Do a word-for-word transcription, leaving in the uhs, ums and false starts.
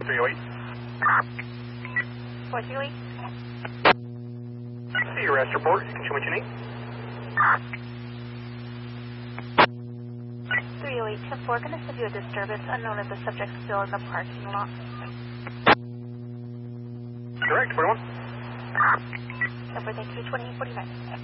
three oh eight. four three eight. See your arrest report. You can show what you need. three oh eight, ten four, going to send you a disturbance unknown as the subject still in the parking lot. Correct, forty-one. Number thank you, twenty forty-nine.